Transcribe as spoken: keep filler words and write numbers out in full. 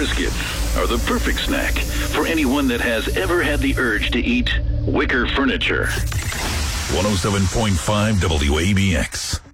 briskets are the perfect snack for anyone that has ever had the urge to eat wicker furniture. one oh seven point five W A B X.